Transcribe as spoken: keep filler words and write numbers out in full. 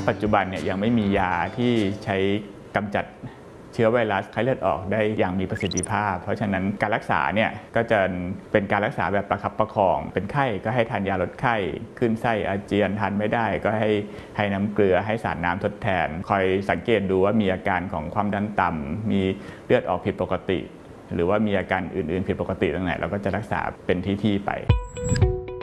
ปัจจุบันเนี่ยยังไม่มียาที่ใช้กำจัดเชื้อไวรัสไข้เลือดออกได้อย่างมีประสิทธิภาพเพราะฉะนั้นการรักษาเนี่ยก็จะเป็นการรักษาแบบประคับประคองเป็นไข้ก็ให้ทานยาลดไข้ขึ้นไส้อาเจียนทานไม่ได้ก็ให้ให้น้ำเกลือให้สารน้ำทดแทนคอยสังเกตดูว่ามีอาการของความดันต่ำมีเลือดออกผิดปกติหรือว่ามีอาการอื่นๆผิดปกติตรงไหนเราก็จะรักษาเป็นที่ๆไป